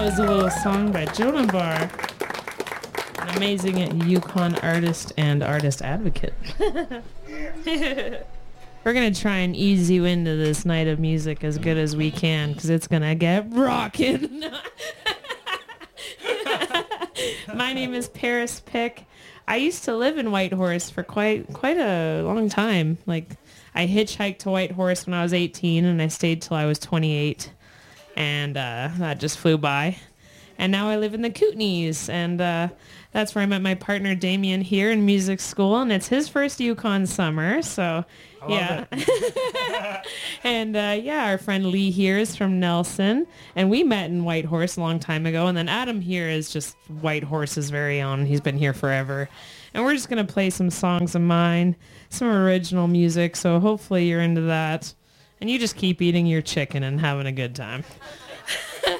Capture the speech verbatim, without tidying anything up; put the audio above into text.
That was a little song by Jonah Bar, an amazing Yukon artist and artist advocate. We're going to try and ease you into this night of music as good as we can, because it's going to get rockin'. My name is Paris Pick. I used to live in Whitehorse for quite quite a long time. Like, I hitchhiked to Whitehorse when I was eighteen, and I stayed till I was twenty-eight. And uh, that just flew by. And now I live in the Kootenays, and uh, that's where I met my partner Damien here in music school, and it's his first Yukon summer, so I yeah. love it. And uh, yeah, our friend Lee here is from Nelson, and we met in Whitehorse a long time ago, and then Adam here is just Whitehorse's very own. He's been here forever. And we're just going to play some songs of mine, some original music, so hopefully you're into that. And you just keep eating your chicken and having a good time.